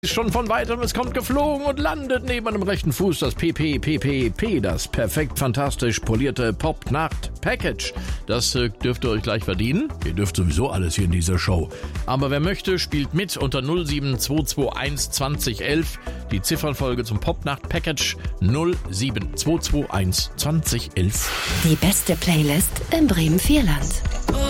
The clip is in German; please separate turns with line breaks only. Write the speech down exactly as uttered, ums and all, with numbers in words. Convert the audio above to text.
Schon von weitem, es kommt geflogen und landet neben einem rechten Fuß das P P P P P, das perfekt fantastisch polierte Pop-Nacht-Package. Das äh, dürft ihr euch gleich verdienen. Ihr dürft sowieso alles hier in dieser Show. Aber wer möchte, spielt mit unter null sieben zwei zwei eins zwanzig elf. Die Ziffernfolge zum Pop-Nacht-Package null sieben zwei zwei eins zwanzig elf.
Die beste Playlist im Bremen Vierland.